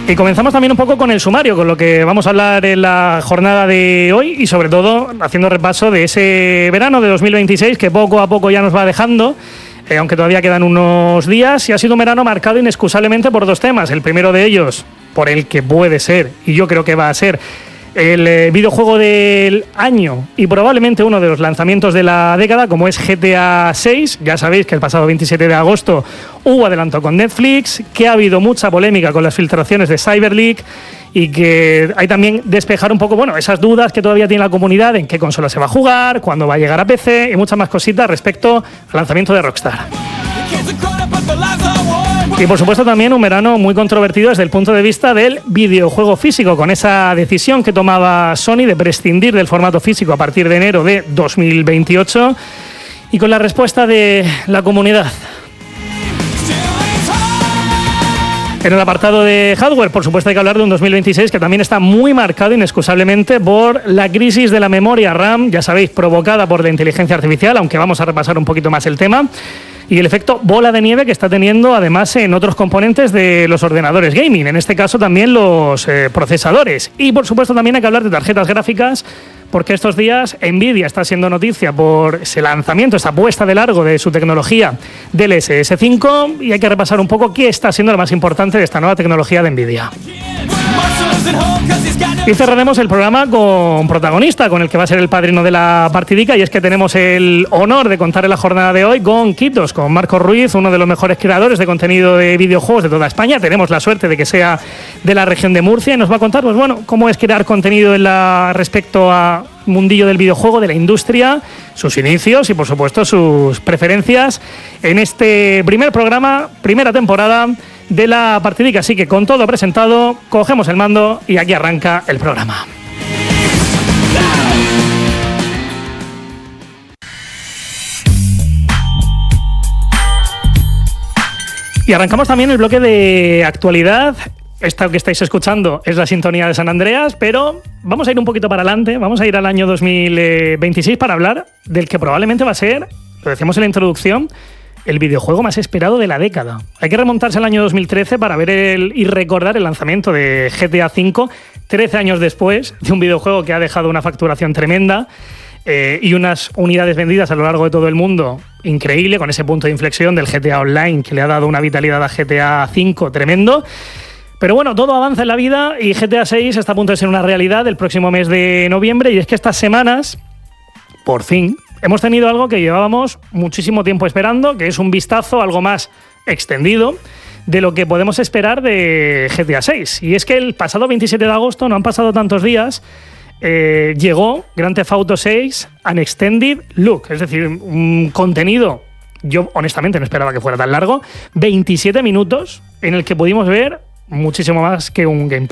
Y comenzamos también un poco con el sumario, con lo que vamos a hablar en la jornada de hoy y sobre todo haciendo repaso de ese verano de 2026 que poco a poco ya nos va dejando, aunque todavía quedan unos días, y ha sido un verano marcado inexcusablemente por dos temas. El primero de ellos, por el que puede ser, y yo creo que va a ser, el videojuego del año y probablemente uno de los lanzamientos de la década, como es GTA 6. Ya sabéis que el pasado 27 de agosto hubo adelanto con Netflix, que ha habido mucha polémica con las filtraciones de CyberLeak y que hay también despejar un poco, bueno, esas dudas que todavía tiene la comunidad en qué consola se va a jugar, cuándo va a llegar a PC y muchas más cositas respecto al lanzamiento de Rockstar. Y por supuesto también un verano muy controvertido desde el punto de vista del videojuego físico, con esa decisión que tomaba Sony de prescindir del formato físico a partir de enero de 2028 y con la respuesta de la comunidad. En el apartado de hardware, por supuesto hay que hablar de un 2026 que también está muy marcado inexcusablemente por la crisis de la memoria RAM, ya sabéis, provocada por la inteligencia artificial, aunque vamos a repasar un poquito más el tema, y el efecto bola de nieve que está teniendo además en otros componentes de los ordenadores gaming, en este caso también los procesadores. Y por supuesto también hay que hablar de tarjetas gráficas, porque estos días Nvidia está siendo noticia por ese lanzamiento, esa puesta de largo de su tecnología del SS5, y hay que repasar un poco qué está siendo lo más importante de esta nueva tecnología de Nvidia. Y cerraremos el programa con protagonista, con el que va a ser el padrino de la partidica, y es que tenemos el honor de contar en la jornada de hoy con Kitos, con Marcos Ruiz, uno de los mejores creadores de contenido de videojuegos de toda España. Tenemos la suerte de que sea de la región de Murcia y nos va a contar, pues bueno, cómo es crear contenido respecto a mundillo del videojuego, de la industria, sus inicios y por supuesto sus preferencias en este primer programa, primera temporada de la partidica. Así que con todo presentado, cogemos el mando y aquí arranca el programa. Y arrancamos también el bloque de actualidad. Esta que estáis escuchando es la sintonía de San Andreas, pero vamos a ir un poquito para adelante, vamos a ir al año 2026 para hablar del que probablemente va a ser, lo decíamos en la introducción, el videojuego más esperado de la década. Hay que remontarse al año 2013 para ver y recordar el lanzamiento de GTA V, 13 años después de un videojuego que ha dejado una facturación tremenda y unas unidades vendidas a lo largo de todo el mundo increíble, con ese punto de inflexión del GTA Online que le ha dado una vitalidad a GTA V tremendo. Pero bueno, todo avanza en la vida y GTA 6 está a punto de ser una realidad el próximo mes de noviembre, y es que estas semanas, por fin, hemos tenido algo que llevábamos muchísimo tiempo esperando, que es un vistazo algo más extendido de lo que podemos esperar de GTA 6. Y es que el pasado 27 de agosto, no han pasado tantos días, llegó Grand Theft Auto 6 An Extended Look, es decir, un contenido, yo honestamente no esperaba que fuera tan largo, 27 minutos en el que pudimos ver muchísimo más que un gameplay.